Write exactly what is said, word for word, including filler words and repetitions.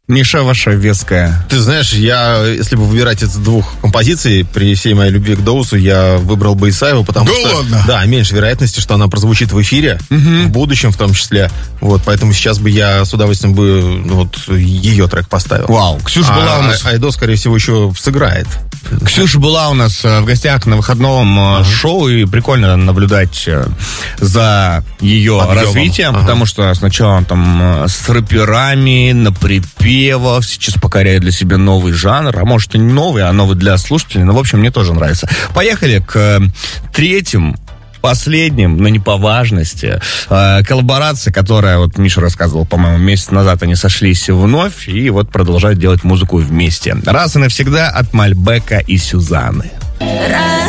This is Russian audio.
Ниша ваша веская. Ты знаешь, я, если бы выбирать из двух композиций, при всей моей любви к Доусу, я выбрал бы Исаеву, потому да что... ладно? Да, меньше вероятности, что она прозвучит в эфире, угу. в будущем в том числе. Вот, поэтому сейчас бы я с удовольствием бы ну, вот, ее трек поставил. Вау, Ксюша а, была у нас... Айдо, скорее всего, еще сыграет. Ксюша была у нас в гостях на выходном ага. шоу, и прикольно наблюдать за ее Подъемом. развитием, ага. потому что сначала он там с рэперами, на припевах, сейчас покоряет для себя новый жанр, а может и не новый, а новый для слушателей, но в общем мне тоже нравится. Поехали к третьим, последним, но не по важности, э, коллаборация, которая, вот Миша рассказывал, по-моему, месяц назад они сошлись вновь и вот продолжают делать музыку вместе. Раз и навсегда от Мальбека и Сюзанны.